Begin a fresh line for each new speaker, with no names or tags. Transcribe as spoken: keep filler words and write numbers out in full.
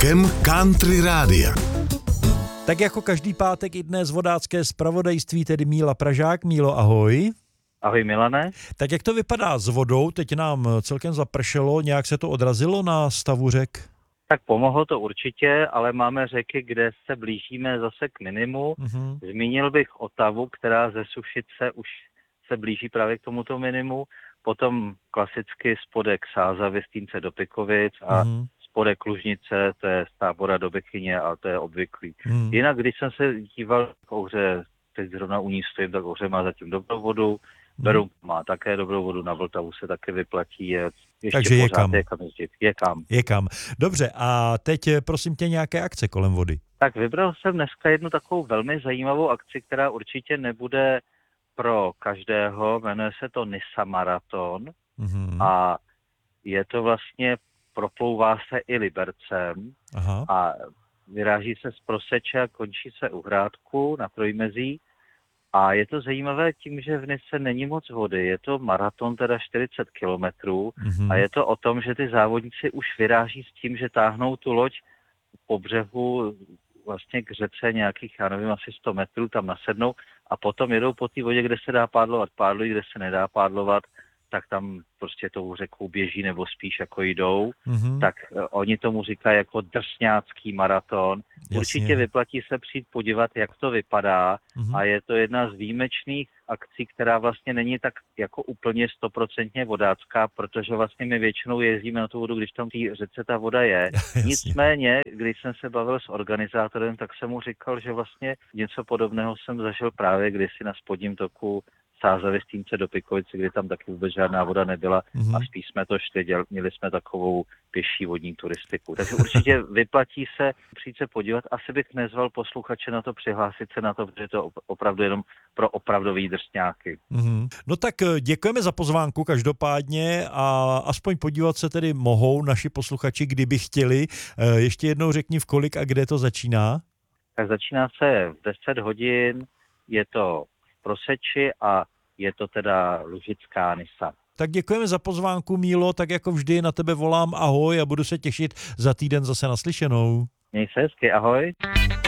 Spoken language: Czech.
rokem Country Rádia.
Tak jako každý pátek i dnes vodácké zpravodajství, tedy Míla Pražák. Mílo, ahoj.
Ahoj Milane.
Tak jak to vypadá s vodou? Teď nám celkem zapršelo, nějak se to odrazilo na stavu řek?
Tak pomohlo to určitě, ale máme řeky, kde se blížíme zase k minimu.
Mm-hmm.
Zmínil bych Otavu, která ze Sušice už se blíží právě k tomuto minimu. Potom klasicky spodek Sázavy z Týnce do Pikovic a
mm-hmm.
spodek Lužnice, to je z Tábora do Bechyně a to je obvyklý.
Mm.
Jinak, když jsem se díval k Ohře, teď zrovna u ní stojím, tak Ohře má zatím dobrou vodu. Beroun má také dobrou vodu, na Vltavu se také vyplatí jet. Ještě
Takže je kam.
je kam jezdit. Je kam.
Je kam. Dobře, a teď prosím tě nějaké akce kolem vody.
Tak vybral jsem dneska jednu takovou velmi zajímavou akci, která určitě nebude pro každého. Jmenuje se to Nysa Maraton
Mm-hmm.
a je to vlastně, proplouvá se i Libercem.
Aha.
A vyráží se z Proseče a končí se u Hrádku na Trojmezí. A je to zajímavé tím, že v Nyse není moc vody. Je to maraton teda čtyřicet kilometrů
Mm-hmm.
a je to o tom, že ty závodníci už vyráží s tím, že táhnou tu loď po břehu vlastně k řece nějakých, já nevím, asi sto metrů, tam nasednou a potom jedou po té vodě, kde se dá pádlovat, pádlují, kde se nedá pádlovat, tak tam prostě tou řekou běží nebo spíš jako jdou.
Mm-hmm.
Tak eh, oni tomu říkají jako drsňácký maraton.
Jasně.
Určitě vyplatí se přijít podívat, jak to vypadá
Mm-hmm.
a je to jedna z výjimečných akcí, která vlastně není tak jako úplně stoprocentně vodácká, protože vlastně my většinou jezdíme na tu vodu, když tam v té řece ta voda je. Nicméně, když jsem se bavil s organizátorem, tak jsem mu říkal, že vlastně něco podobného jsem zažil právě kdysi na spodním toku Sázavy z Týnce do Pikovice, kdy tam taky vůbec žádná voda nebyla
Mm-hmm.
a spíš jsme to šli, děl, měli jsme takovou pěší vodní turistiku. Takže určitě vyplatí se přijít se podívat. Asi bych nezval posluchače na to přihlásit se na to, protože to je opravdu jenom pro opravdový drsňáky.
Mm-hmm. No tak děkujeme za pozvánku každopádně a aspoň podívat se tedy mohou naši posluchači, kdyby chtěli. Ještě jednou řekni, v kolik a kde to začíná?
Tak začíná se v deset hodin, je to v Proseči a je to teda Lužická Nysa.
Tak děkujeme za pozvánku, Mílo, tak jako vždy na tebe volám ahoj a budu se těšit za týden zase naslyšenou.
Měj se hezky, ahoj.